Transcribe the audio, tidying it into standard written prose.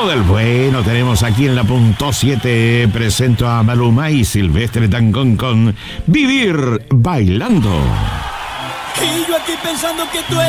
todo el bueno tenemos aquí en la punto 7. Presento a Maluma y Silvestre Dangond con Vivir Bailando. Y yo aquí pensando que tú